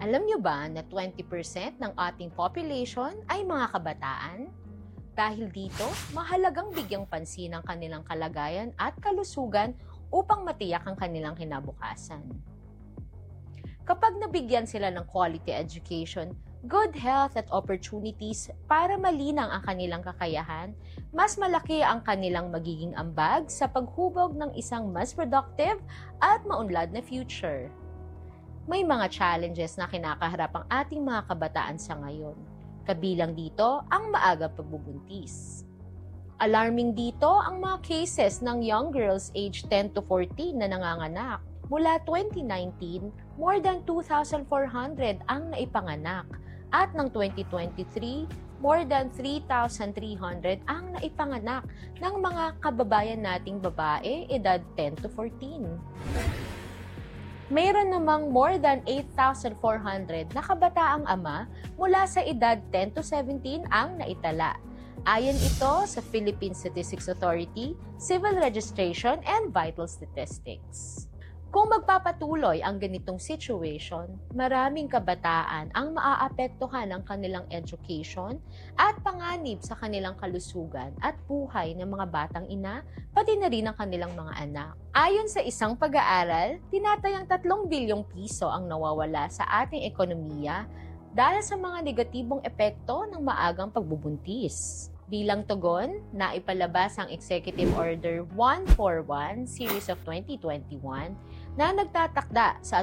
Alam niyo ba na 20% ng ating population ay mga kabataan? Dahil dito, mahalagang bigyang pansin ang kanilang kalagayan at kalusugan upang matiyak ang kanilang kinabukasan. Kapag nabigyan sila ng quality education, good health at opportunities para malinang ang kanilang kakayahan, mas malaki ang kanilang magiging ambag sa paghubog ng isang mas productive at maunlad na future. May mga challenges na kinakaharap ang ating mga kabataan sa ngayon. Kabilang dito ang maagang pagbubuntis. Alarming dito ang mga cases ng young girls aged 10 to 14 na nanganganak. Mula 2019, more than 2,400 ang naipanganak. At ng 2023, more than 3,300 ang naipanganak ng mga kababayan nating babae edad 10 to 14. Mayroon namang more than 8,400 na kabataang ama mula sa edad 10 to 17 ang naitala. Ayon ito sa Philippine Statistics Authority, Civil Registration and Vital Statistics. Kung magpapatuloy ang ganitong situation, maraming kabataan ang maaapektuhan ng kanilang education at panganib sa kanilang kalusugan at buhay ng mga batang ina, pati na rin ang kanilang mga anak. Ayon sa isang pag-aaral, tinatayang 3 bilyong piso ang nawawala sa ating ekonomiya dahil sa mga negatibong epekto ng maagang pagbubuntis. Bilang tugon, naipalabas ang Executive Order 141 Series of 2021 na nagtatakda sa